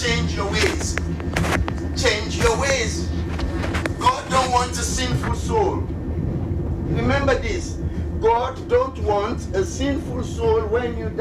change your ways. Change your ways. God don't want a sinful soul. Remember this. God don't want a sinful soul when you die.